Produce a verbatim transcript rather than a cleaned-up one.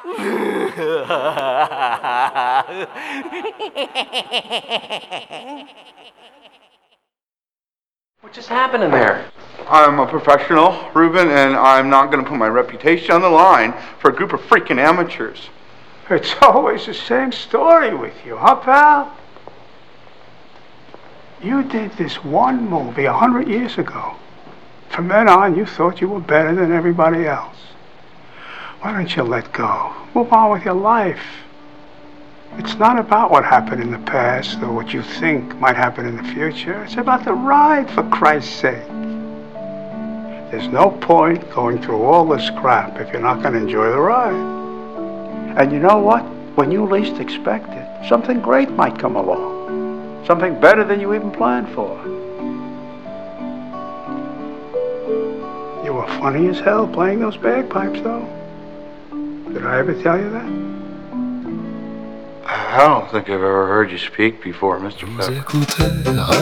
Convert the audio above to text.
What just happened in there? I'm a professional, Ruben, and I'm not going to put my reputation on the line for a group of freaking amateurs. It's always the same story with you, huh, pal? You did this one movie a hundred years ago. From then on, you thought you were better than everybody else. Why don't you let go? Move on with your life. It's not about what happened in the past or what you think might happen in the future. It's about the ride, for Christ's sake. There's no point going through all this crap if you're not going to enjoy the ride. And you know what? When you least expect it, something great might come along. Something better than you even planned for. You were funny as hell playing those bagpipes, though. Did I ever tell you that? I don't think I've ever heard you speak before, Mister Pepper.